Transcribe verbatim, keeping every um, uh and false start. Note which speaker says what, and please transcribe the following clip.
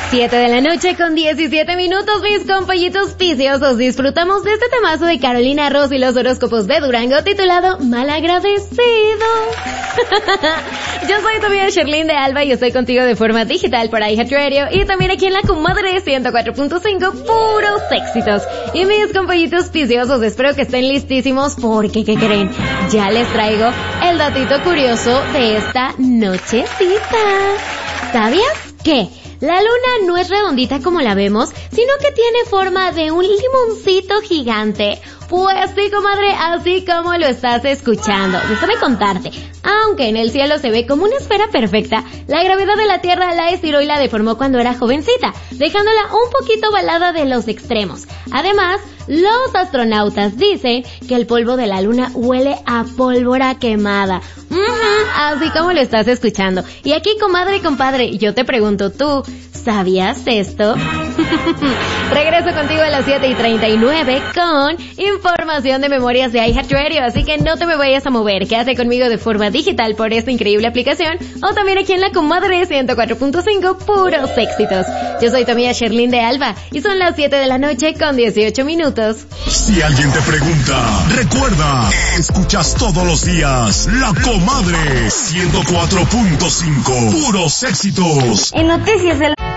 Speaker 1: siete de la noche con diecisiete minutos, mis compañitos piciosos. Disfrutamos de este temazo de Carolina Ross y los horóscopos de Durango titulado Malagradecido. Yo soy tu amiga Sherlyn de Alba y estoy contigo de forma digital por iHeartRadio y también aquí en la Comadre ciento cuatro punto cinco, puros éxitos. Y mis compañitos piciosos, espero que estén listísimos porque, ¿qué creen? Ya les traigo el datito curioso de esta nochecita. ¿Sabías qué? La luna no es redondita como la vemos, sino que tiene forma de un limoncito gigante. Pues sí, comadre, así como lo estás escuchando. Déjame contarte, aunque en el cielo se ve como una esfera perfecta, la gravedad de la Tierra la estiró y la deformó cuando era jovencita, dejándola un poquito ovalada de los extremos. Además, los astronautas dicen que el polvo de la luna huele a pólvora quemada. Mm-hmm, así como lo estás escuchando. Y aquí, comadre y compadre, yo te pregunto, ¿tú sabías esto? Regreso contigo a las siete y treinta y nueve con información de memorias de iHeartRadio, así que no te me vayas a mover, quédate conmigo de forma digital por esta increíble aplicación o también aquí en la Comadre ciento cuatro punto cinco, puros éxitos. Yo soy tu amiga Sherlyn de Alba y son las siete de la noche con dieciocho minutos.
Speaker 2: Si alguien te pregunta, recuerda, escuchas todos los días la Comadre ciento cuatro punto cinco, puros éxitos.
Speaker 3: En noticias de la...